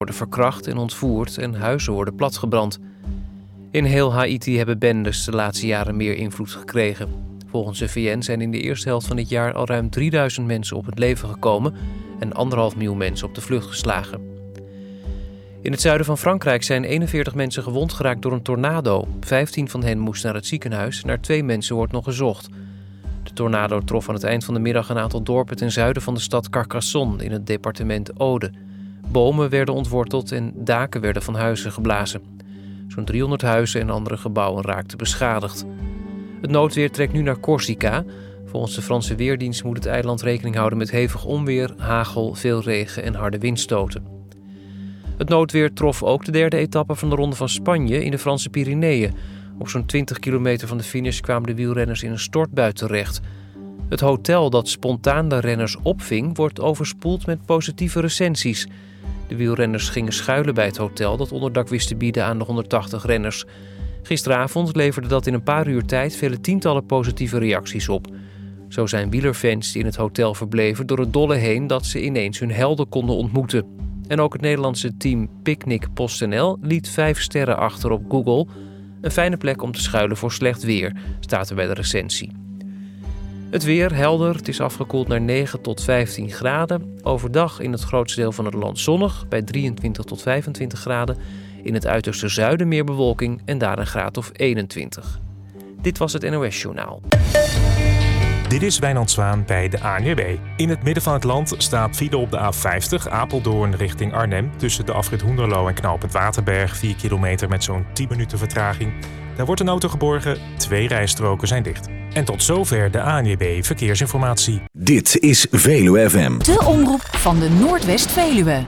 worden verkracht en ontvoerd en huizen worden platgebrand. In heel Haïti hebben bendes de laatste jaren meer invloed gekregen. Volgens de VN zijn in de eerste helft van dit jaar al ruim 3000 mensen op het leven gekomen en 1,5 miljoen mensen op de vlucht geslagen. In het zuiden van Frankrijk zijn 41 mensen gewond geraakt door een tornado. 15 van hen moesten naar het ziekenhuis. Naar 2 mensen wordt nog gezocht. De tornado trof aan het eind van de middag een aantal dorpen ten zuiden van de stad Carcassonne in het departement Aude. Bomen werden ontworteld en daken werden van huizen geblazen. Zo'n 300 huizen en andere gebouwen raakten beschadigd. Het noodweer trekt nu naar Corsica. Volgens de Franse Weerdienst moet het eiland rekening houden met hevig onweer, hagel, veel regen en harde windstoten. Het noodweer trof ook de derde etappe van de Ronde van Spanje in de Franse Pyreneeën. Op zo'n 20 kilometer van de finish kwamen de wielrenners in een stortbui terecht. Het hotel dat spontaan de renners opving wordt overspoeld met positieve recensies. De wielrenners gingen schuilen bij het hotel dat onderdak wist te bieden aan de 180 renners. Gisteravond leverde dat in een paar uur tijd vele tientallen positieve reacties op. Zo zijn wielerfans die in het hotel verbleven door het dolle heen dat ze ineens hun helden konden ontmoeten. En ook het Nederlandse team Picnic PostNL liet 5 sterren achter op Google. Een fijne plek om te schuilen voor slecht weer, staat er bij de recensie. Het weer helder, het is afgekoeld naar 9 tot 15 graden. Overdag in het grootste deel van het land zonnig, bij 23 tot 25 graden. In het uiterste zuiden meer bewolking en daar een graad of 21. Dit was het NOS Journaal. Dit is Wijnand Zwaan bij de ANWB. In het midden van het land staat file op de A50 Apeldoorn richting Arnhem. Tussen de afrit Hoenderloo en knooppunt Waterberg 4 kilometer met zo'n 10 minuten vertraging. Daar wordt een auto geborgen, 2 rijstroken zijn dicht. En tot zover de ANWB Verkeersinformatie. Dit is Veluwe FM. De omroep van de Noordwest-Veluwe.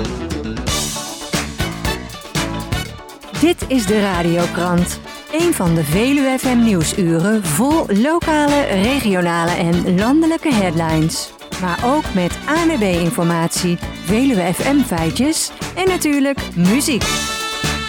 Dit is de Radiokrant. Een van de Veluwe FM nieuwsuren vol lokale, regionale en landelijke headlines. Maar ook met ANWB informatie, Veluwe FM feitjes en natuurlijk muziek.